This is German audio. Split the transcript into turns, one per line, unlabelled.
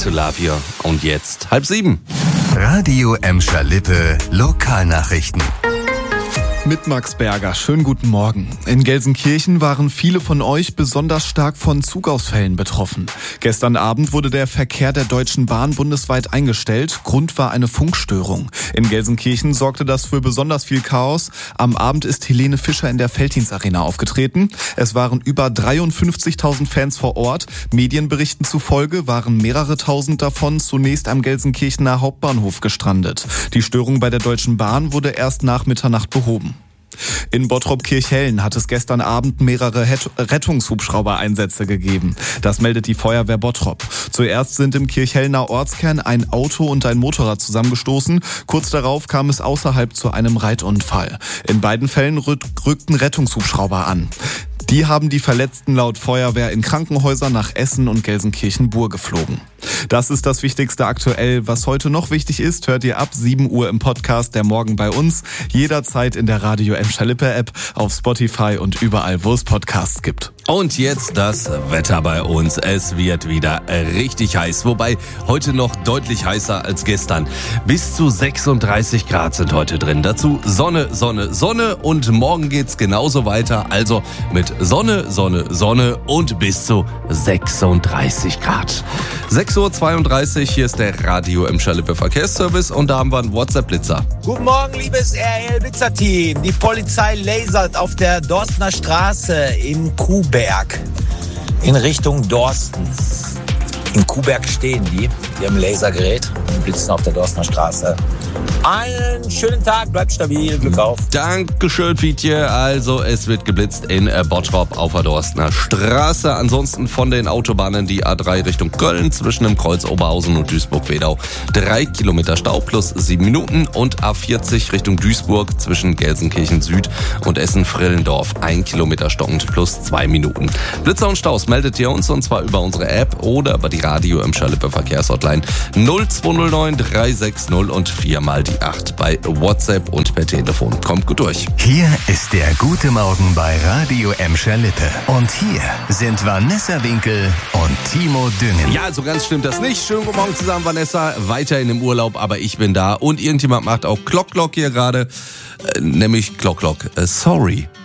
to Love You. Und jetzt 6:30.
Radio Emscher Lippe Lokalnachrichten.
Mit Max Berger. Schönen guten Morgen. In Gelsenkirchen waren viele von euch besonders stark von Zugausfällen betroffen. Gestern Abend wurde der Verkehr der Deutschen Bahn bundesweit eingestellt. Grund war eine Funkstörung. In Gelsenkirchen sorgte das für besonders viel Chaos. Am Abend ist Helene Fischer in der Felddienstarena aufgetreten. Es waren über 53.000 Fans vor Ort. Medienberichten zufolge waren mehrere tausend davon zunächst am Gelsenkirchener Hauptbahnhof gestrandet. Die Störung bei der Deutschen Bahn wurde erst nach Mitternacht behoben. In Bottrop-Kirchhellen hat es gestern Abend mehrere Rettungshubschrauber-Einsätze gegeben. Das meldet die Feuerwehr Bottrop. Zuerst sind im Kirchhellener Ortskern ein Auto und ein Motorrad zusammengestoßen. Kurz darauf kam es außerhalb zu einem Reitunfall. In beiden Fällen rückten Rettungshubschrauber an. Die haben die Verletzten laut Feuerwehr in Krankenhäuser nach Essen und Gelsenkirchen-Bur geflogen. Das ist das Wichtigste aktuell. Was heute noch wichtig ist, hört ihr ab 7 Uhr im Podcast Der Morgen bei uns. Jederzeit in der Radio Emscher Lippe App, auf Spotify und überall, wo es Podcasts gibt.
Und jetzt das Wetter bei uns. Es wird wieder richtig heiß, wobei heute noch deutlich heißer als gestern. Bis zu 36 Grad sind heute drin. Dazu Sonne, Sonne, Sonne und morgen geht's genauso weiter. Also mit Sonne, Sonne, Sonne und bis zu 36 Grad. 6:32 Uhr, hier ist der Radio Emscher Lippe Verkehrsservice und da haben wir einen WhatsApp-Blitzer.
Guten Morgen, liebes RL-Blitzer-Team. Die Polizei lasert auf der Dorstener Straße in Kuhberg in Richtung Dorsten. In Kuhberg stehen die haben ein Lasergerät und blitzen auf der Dorstener Straße. Einen schönen Tag, bleibt stabil, Glück auf.
Dankeschön, Fietje. Also es wird geblitzt in Bottrop auf der Dorstener Straße. Ansonsten von den Autobahnen die A3 Richtung Köln zwischen dem Kreuz Oberhausen und Duisburg-Wedau 3 Kilometer Stau plus 7 Minuten und A40 Richtung Duisburg zwischen Gelsenkirchen Süd und Essen-Frillendorf 1 Kilometer stockend plus 2 Minuten. Blitzer und Staus meldet ihr uns und zwar über unsere App oder über die Radio Emscher Lippe Verkehrshotline 0209 360 und 4 mal die 8 bei WhatsApp und per Telefon. Kommt gut durch.
Hier ist der Gute Morgen bei Radio Emscher Lippe. Und hier sind Vanessa Winkel und Timo Düngen.
Ja, so ganz stimmt das nicht. Schönen guten Morgen zusammen, Vanessa. Weiterhin im Urlaub, aber ich bin da. Und irgendjemand macht auch Klock hier gerade, nämlich Klock. Sorry.